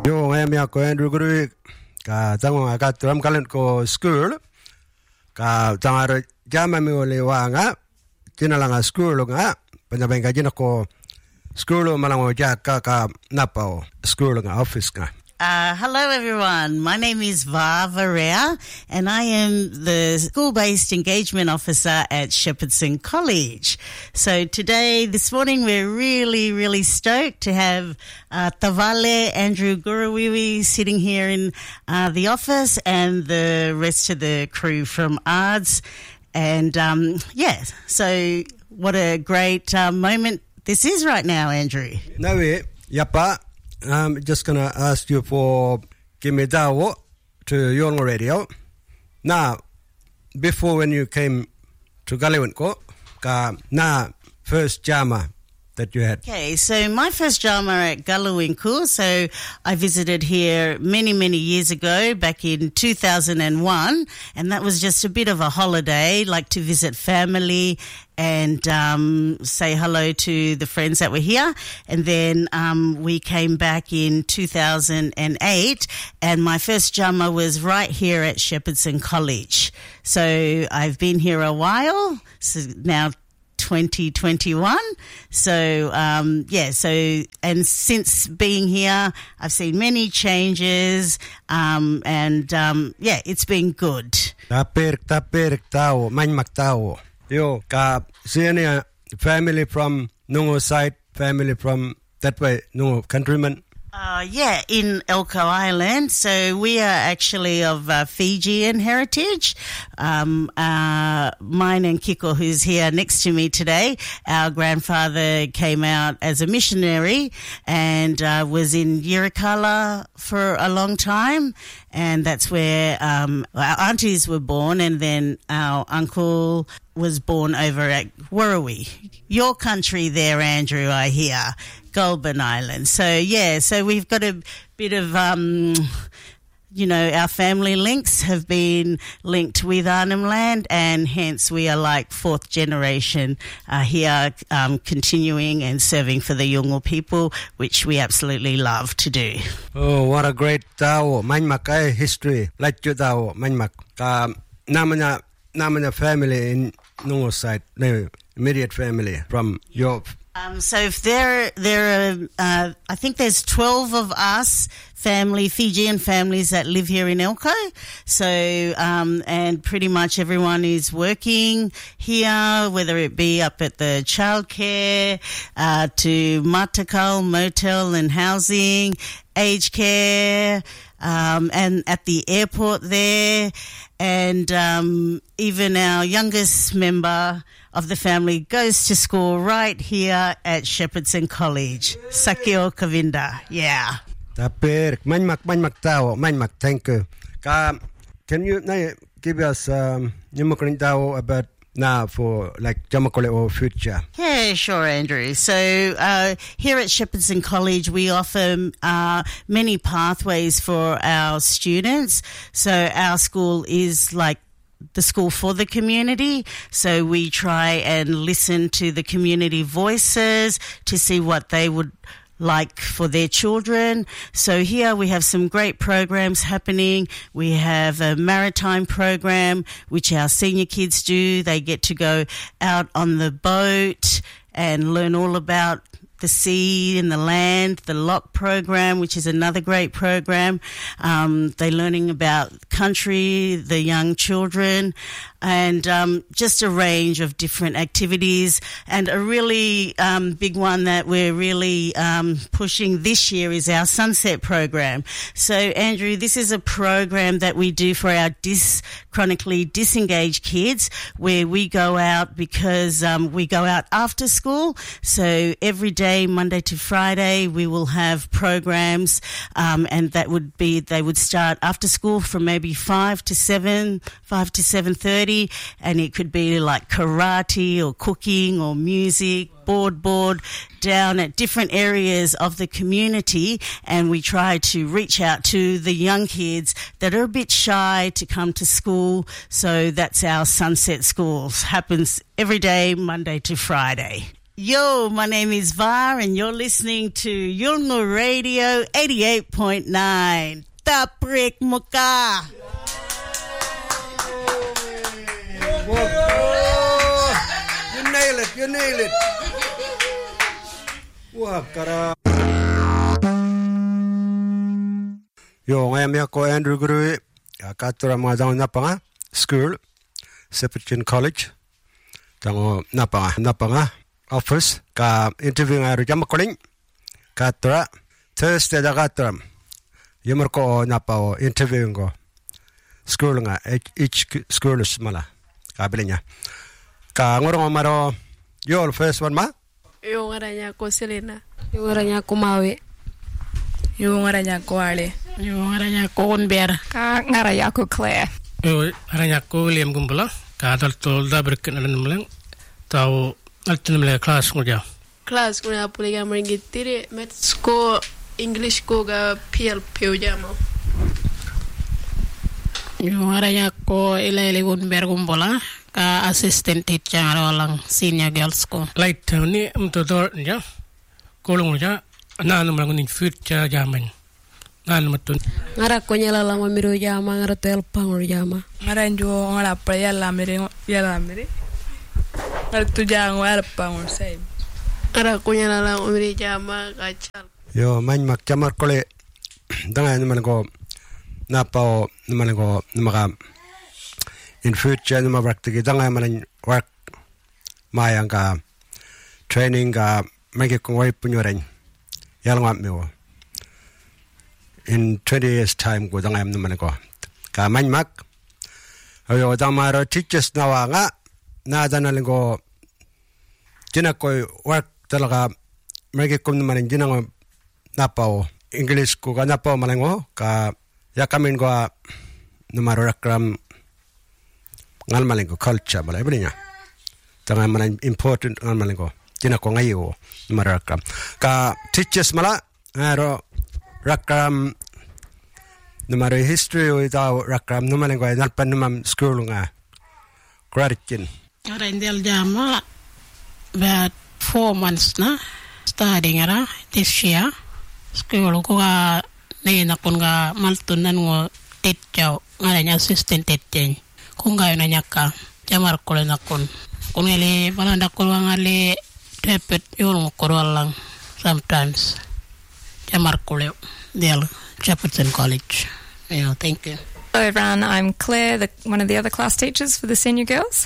Yo, I'm Andrew Guru. Tangong agat ram kalan ko school. Tangar jama mi ole wanga. Tinalanga school nga. Panabeng ka ko school malang jaka ka napao school nga office nga. Hello, everyone. My name is Vava Rea, and I am the School-Based Engagement Officer at Shepherdson College. So this morning, we're really, really stoked to have Tavale Andrew Gurawiwi sitting here in the office and the rest of the crew from ARDS. And, so what a great moment this is right now, Andrew. Nawe, yapa. I'm just going to ask you for give me dawo to Yolngu Radio. Now, before when you came to Galiwinko, first jama that you had. Okay, so my first jama at Galiwinko, so I visited here many, many years ago, back in 2001, and that was just a bit of a holiday, like to visit family and say hello to the friends that were here. And then we came back in 2008, and my first jama was right here at Shepherdson College. So I've been here a while, so now 2021. So, and since being here, I've seen many changes, it's been good. Tapirik tao, manmak tao. Yo, senior family from Nungo side, family from that way, Nungo countrymen. In Elcho Island. So we are actually of Fijian heritage. Mine and Kiko, who's here next to me today, our grandfather came out as a missionary and was in Yirrkala for a long time. And that's where our aunties were born, and then our uncle was born over at Werribee. Your country there, Andrew, I hear. Goulburn Island. So we've got a bit of, our family links have been linked with Arnhem Land, and hence we are like fourth generation here, continuing and serving for the Yolngu people, which we absolutely love to do. Oh, what a great tao. Manmak history. Like you tao, manmak. Namanya family in Nungo side, immediate family from your... So if there are, I think there's 12 of us Fijian families that live here in Elcho. So, and pretty much everyone is working here, whether it be up at the childcare, to Matakal, motel and housing, aged care, and at the airport there. And, even our youngest member of the family goes to school right here at Shepherdson College. Sakio Kavinda. Yeah. Manmak tao, manmak, thank you. Can you give us tao about now for like Jamakole or future? Yeah, sure, Andrew. So here at Shepherdson College, we offer many pathways for our students. So our school is like the school for the community. So we try and listen to the community voices to see what they would like for their children. So here we have some great programs happening. We have a maritime program, which our senior kids do. They get to go out on the boat and learn all about the sea and the land. The LOC program, which is another great program. They're learning about country, the young children, and just a range of different activities. And a really big one that we're really pushing this year is our Sunset program. So, Andrew, this is a program that we do for our chronically disengaged kids, where we go out because we go out after school. So every day, Monday to Friday, we will have programs, and that would be, they would start after school from maybe 5 to 7:30, and it could be like karate or cooking or music, board down at different areas of the community, and we try to reach out to the young kids that are a bit shy to come to school. So that's our Sunset Schools. Happens every day, Monday to Friday. Yo, my name is Var, and you're listening to Yolngu Radio 88.9. Taprik Muka. You nail it. Wah, kara. Yo, ngayon ako Andrew Guru, katura mga dang napanga school, Sepichin College, dang napanga office, ka interview nga rin makuling, katura Thursday da katura, yumur ko napao interview ko, school nga each school is mala, kabili niya, ka ngurong maro, yo first one ma? Yung aranya ko Selena. Yung aranya ko Maui. Yung aranya ko Ale. Yung aranya ko Unber. Ka ngaraya ko Claire. Yung aranya ko William Gumbala. Ka adalto dabrikin alam lang. Tao altin mala class ko ja. Class ko na puli ga maringitiri maths ko English ko ga PLP jamo. Yung aranya ko Ilaili Unber Gumbala. Ka assistant teacher walang senior girls ko. Light ni mtodor ja. Kolong ja. Nanu malangunin future jaman. Nanu matun. Ngara ko nyala la mamiru jama ngara tel pangor jama. Ngara njo ngara pa yalla mire. Ngara tu jang ngara pangor sai. Ngara ko nyala la mamiru jama kachal. Yo man mak chamar kole dangan naman ko napao naman ko namaka in future naman practice dangan man work mayang ka training ka magi kong way punyoren. Yalang mo in 20 years time ko dangayam naman ko ka manmak ayo damaro teachers nawa nga nadanaling ko dinakoy work talaga magiging naman dinang napaw English ko ka napaw malango ka yakamin ko numaro rakram ngal malango culture balay ba niya tanga man important ngal malango dinako ngayo marakam ka teachers mala aro rakam numero history without rakam numan ko nalpan numam school nga gratitude Ara indel jama about 4 months na studying ara this year school ko ga na kun ga maltunan ngo teacher ngara assistant teacher kung gayo na nyaka jamar ko na kun ele balanda ko ngale Tepet yung lang sometimes. Jamar Kuleo, Del Shepperton College. Thank you. Hello everyone, I'm Claire, one of the other class teachers for the senior girls.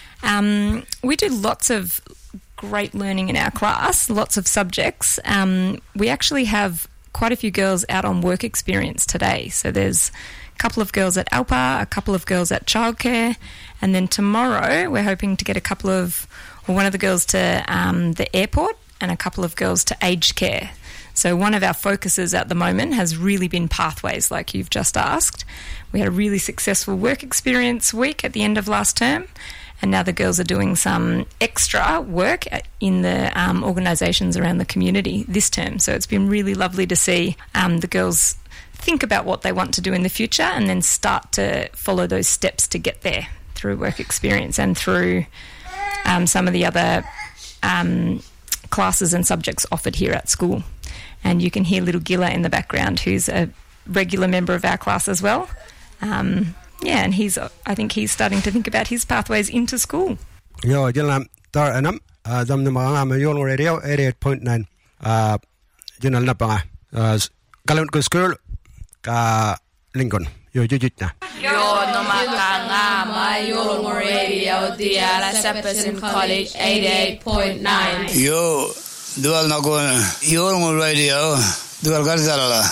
We do lots of great learning in our class, lots of subjects. We actually have quite a few girls out on work experience today. So there's a couple of girls at Alpa, a couple of girls at childcare, and then tomorrow we're hoping to get one of the girls to the airport and a couple of girls to aged care. So one of our focuses at the moment has really been pathways, like you've just asked. We had a really successful work experience week at the end of last term, and now the girls are doing some extra work in the organisations around the community this term. So it's been really lovely to see the girls think about what they want to do in the future and then start to follow those steps to get there through work experience and through some of the other classes and subjects offered here at school. And you can hear little Gilla in the background, who's a regular member of our class as well. And I think he's starting to think about his pathways into school. Yo, Gilla, tar anam, dam na mga ngama Yolngu Radio 88.9. Jinal na pa nga. Kalun ko school ka Lincoln. Yo, jujit na. Yo, no makanga, Yolngu Radio, Diala Shepperton College 88.9. Yo, dual na ko Yolngu Radio, dual kalsala.